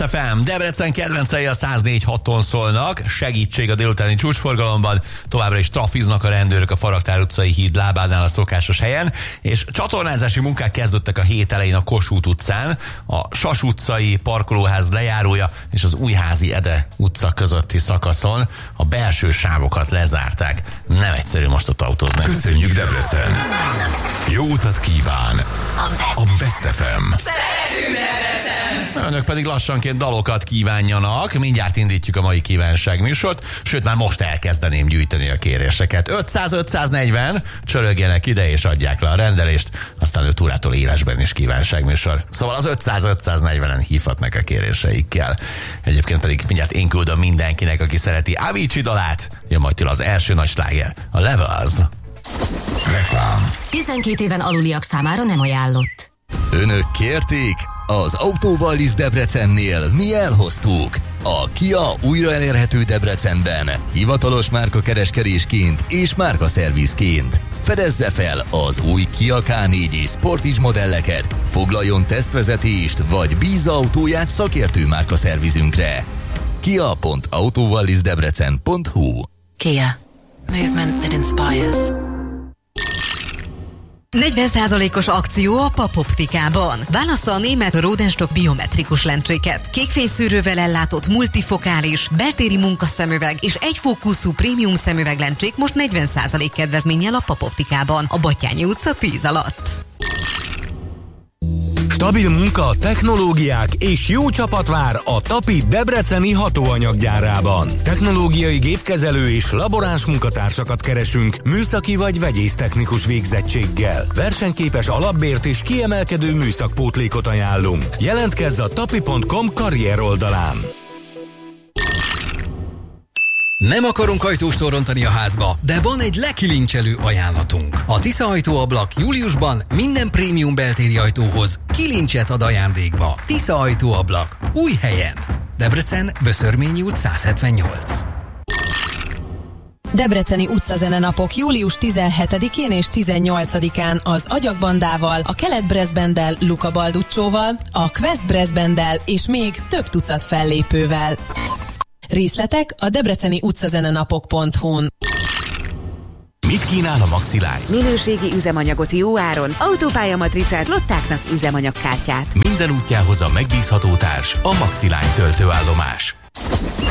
Best FM, Debrecen kedvencei a 104.6-on szólnak, segítség a délutáni csúcsforgalomban, továbbra is trafiznak a rendőrök a Faraktár utcai híd lábánál a szokásos helyen, és csatornázási munkák kezdődtek a hét elején a Kossuth utcán, a Sas utcai parkolóház lejárója és az Újházi Ede utca közötti szakaszon a belső sávokat lezárták. Nem egyszerű most ott autózni. Köszönjük, Debrecen! Jó utat kíván a Best FM. Szeretünk Debrecen! Önök pedig lassanként dalokat kívánjanak. Mindjárt indítjuk a mai kívánság műsort, sőt már most elkezdeném gyűjteni a kéréseket. 500-540, csörögjenek ide és adják le a rendelést, aztán 5 órától élesben is kívánság műsor. Szóval az 500-540-en hívhatnak a kéréseikkel. Egyébként pedig mindjárt én küldöm mindenkinek, aki szereti Avicii dalát. Jön majd az első nagy sláger, a Levels. Reklám. 12 éven aluliak számára nem ajánlott. Önök kérték? Az Autóvallis Debrecennél mi elhoztuk. A Kia újra elérhető Debrecenben, hivatalos márkakereskedésként és márkaszervizként. Fedezze fel az új Kia K4 és Sportage modelleket, foglaljon tesztvezetést, vagy bízza autóját szakértő márkaszervizünkre. kia.autovallisdebrecen.hu. Kia. Movement that inspires. 40%-os akció a Papoptikában. Válassza a német Rodenstock biometrikus lencséket. Kékfényszűrővel ellátott multifokális, beltéri munkaszemüveg és egyfókuszú prémium szemüveglencsék most 40% kedvezménnyel a Papoptikában. A Batthyány utca 10 alatt. Stabil munka, technológiák és jó csapat vár a Tapi debreceni hatóanyaggyárában. Technológiai gépkezelő és laboráns munkatársakat keresünk műszaki vagy vegyésztechnikus végzettséggel. Versenyképes alapbért és kiemelkedő műszakpótlékot ajánlunk. Jelentkezz a tapi.com karrier oldalán. Nem akarunk ajtóst rontani a házba, de van egy lekilincselő ajánlatunk. A Tisza ajtóablak júliusban minden prémium beltéri ajtóhoz kilincset ad ajándékba. Tisza ajtóablak. Új helyen. Debrecen, Böszörményi út 178. Debreceni utcazenenapok július 17-én és 18-án az Agyagbanddával, a Kelet Brassbanddel, Luca Balduccióval, a Quest Brassbanddel és még több tucat fellépővel. Részletek a debreceni utcazenenapok.hu-n. Mit kínál a Maxiline? Minőségi üzemanyagot jó áron, autópályamatricát, lottáknak üzemanyagkártyát. Minden útjához a megbízható társ, a Maxiline töltőállomás.